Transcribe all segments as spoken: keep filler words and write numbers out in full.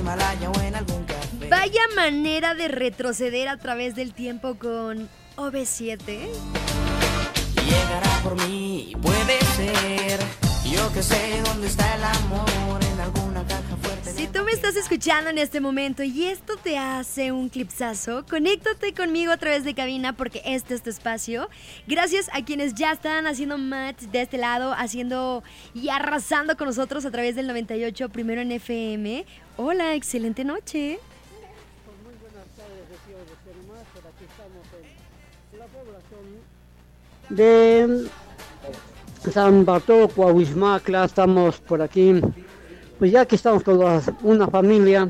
Vaya manera de retroceder a través del tiempo con O V siete. Llegará por mí, puede ser. Yo que sé dónde está el amor, en alguna caja fuerte. Si tú me estás escuchando en este momento y esto te hace un clipsazo, conéctate conmigo a través de cabina porque este es tu espacio. Gracias a quienes ya están haciendo match de este lado, haciendo y arrasando con nosotros a través del noventa y ocho, primero en F M. Hola, excelente noche. Pues muy buenas tardes, deseo de ser más. Por aquí estamos en la población de San Bartolo, Coahuismacla. Estamos por aquí, pues ya que estamos con las- una familia,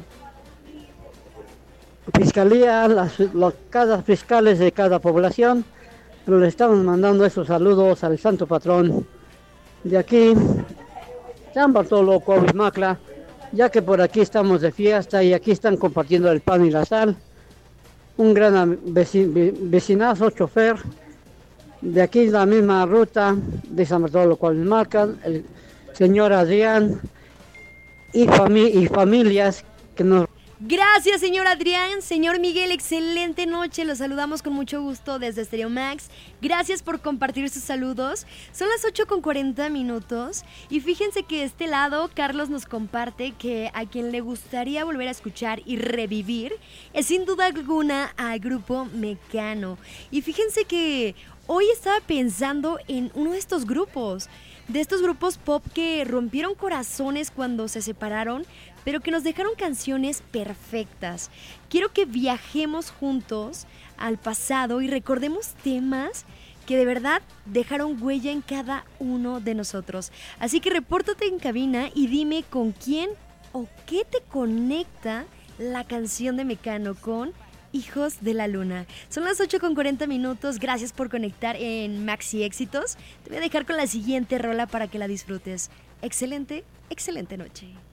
fiscalía, las, las casas fiscales de cada población, pero le estamos mandando esos saludos al santo patrón de aquí, San Bartolo, Coahuismacla, ya que por aquí estamos de fiesta y aquí están compartiendo el pan y la sal. Un gran am- veci- ve- vecinazo, chofer, de aquí la misma ruta de San Bartolo, Coahuismacla, el señor Adrián y, fami- y familias que nos... Gracias, señor Adrián. Señor Miguel, excelente noche. Los saludamos con mucho gusto desde Stereo Max. Gracias por compartir sus saludos. Son las ocho con cuarenta minutos. Y fíjense que de este lado, Carlos nos comparte que a quien le gustaría volver a escuchar y revivir es sin duda alguna al grupo Mecano. Y fíjense que hoy estaba pensando en uno de estos grupos. De estos grupos pop que rompieron corazones cuando se separaron, pero que nos dejaron canciones perfectas. Quiero que viajemos juntos al pasado y recordemos temas que de verdad dejaron huella en cada uno de nosotros. Así que repórtate en cabina y dime con quién o qué te conecta la canción de Mecano con Hijos de la Luna. Son las ocho con cuarenta minutos. Gracias por conectar en Maxi Éxitos. Te voy a dejar con la siguiente rola para que la disfrutes. Excelente, excelente noche.